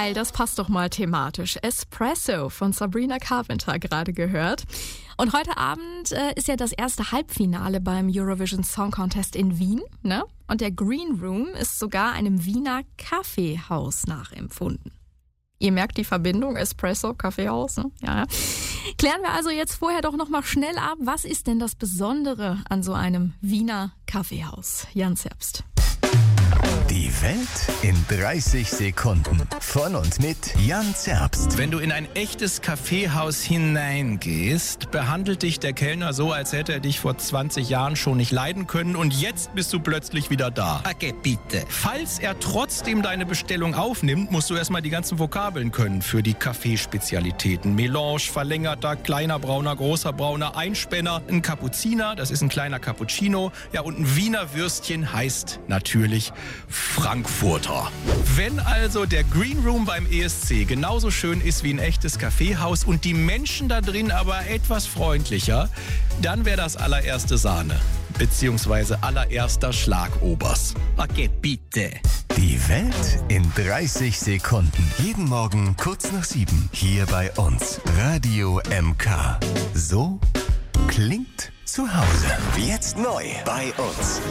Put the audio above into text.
Geil, das passt doch mal thematisch. Espresso von Sabrina Carpenter gerade gehört. Und heute Abend ist ja das erste Halbfinale beim Eurovision Song Contest in Wien, ne? Und der Green Room ist sogar einem Wiener Kaffeehaus nachempfunden. Ihr merkt die Verbindung, Espresso, Kaffeehaus, ne? Ja. Klären wir also jetzt vorher doch nochmal schnell ab, was ist denn das Besondere an so einem Wiener Kaffeehaus? Jan Zerbst. Die Welt in 30 Sekunden. Von und mit Jan Zerbst. Wenn du in ein echtes Kaffeehaus hineingehst, behandelt dich der Kellner so, als hätte er dich vor 20 Jahren schon nicht leiden können und jetzt bist du plötzlich wieder da. Okay, bitte. Falls er trotzdem deine Bestellung aufnimmt, musst du erstmal die ganzen Vokabeln können für die Kaffeespezialitäten. Melange, verlängerter, kleiner Brauner, großer Brauner, Einspänner, ein Kapuziner, das ist ein kleiner Cappuccino. Ja, und ein Wiener Würstchen heißt natürlich Frankfurter. Wenn also der Green Room beim ESC genauso schön ist wie ein echtes Kaffeehaus und die Menschen da drin aber etwas freundlicher, dann wäre das allererste Sahne, beziehungsweise allererster Schlagobers. Okay, bitte. Die Welt in 30 Sekunden. Jeden Morgen kurz nach 7. Hier bei uns. Radio MK. So klingt zu Hause. Jetzt neu bei uns.